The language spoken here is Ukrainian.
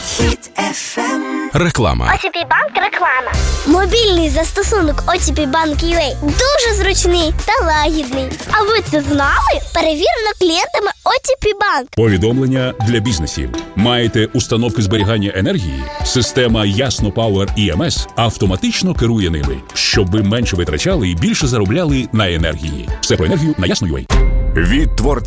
Хіт FM. Реклама. OTP Bank реклама. Мобільний застосунок OTP Bank UA дуже зручний та лагідний. А ви це знали? Перевірено клієнтами OTP Bank. Повідомлення для бізнесів. Маєте установки зберігання енергії? Система Ясно Power EMS автоматично керує ними, щоб ви менше витрачали і більше заробляли на енергії. Все про енергію на Ясно.UA. Від творця